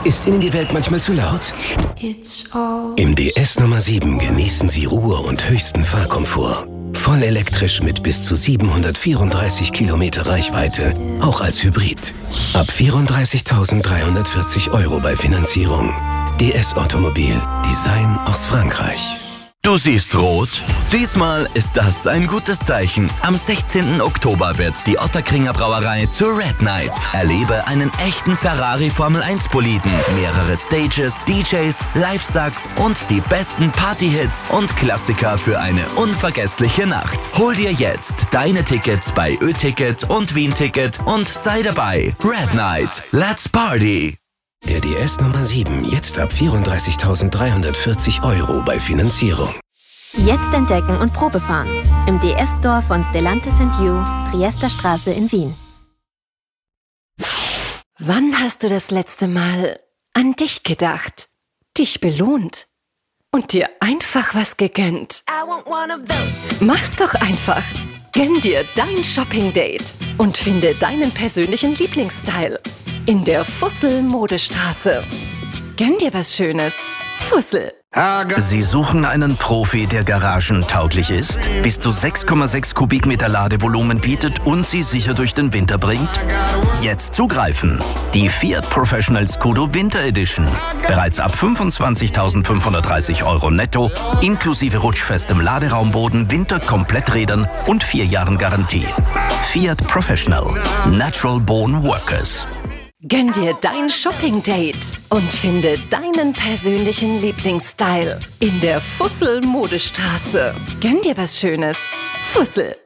Ist Ihnen die Welt manchmal zu laut? Im DS Nummer 7 genießen Sie Ruhe und höchsten Fahrkomfort. Voll elektrisch mit bis zu 734 Kilometer Reichweite, auch als Hybrid. Ab 34.340 € bei Finanzierung. DS Automobil. Design aus Frankreich. Du siehst rot? Diesmal ist das ein gutes Zeichen. Am 16. Oktober wird die Ottakringer Brauerei zur Red Night. Erlebe einen echten Ferrari Formel 1 Boliden, mehrere Stages, DJs, Live-Sucks und die besten Party-Hits und Klassiker für eine unvergessliche Nacht. Hol dir jetzt deine Tickets bei Ö-Ticket und Wien-Ticket und sei dabei. Red Night. Let's Party! Der DS Nummer 7 jetzt ab 34.340 € bei Finanzierung. Jetzt entdecken und Probefahren. Im DS-Store von Stellantis & You, Triester Straße in Wien. Wann hast du das letzte Mal an dich gedacht, dich belohnt und dir einfach was gegönnt? Mach's doch einfach. Gönn dir dein Shopping-Date und finde deinen persönlichen Lieblingsstyle in der Fussel-Modestraße. Gönn dir was Schönes. Fussel. Sie suchen einen Profi, der garagentauglich ist, bis zu 6,6 Kubikmeter Ladevolumen bietet und Sie sicher durch den Winter bringt? Jetzt zugreifen! Die Fiat Professional Scudo Winter Edition. Bereits ab 25.530 € netto, inklusive rutschfestem Laderaumboden, Winterkompletträdern und 4 Jahren Garantie. Fiat Professional. Natural Born Workers. Gönn dir dein Shopping-Date und finde deinen persönlichen Lieblingsstyle in der Fussel-Modestraße. Gönn dir was Schönes. Fussel.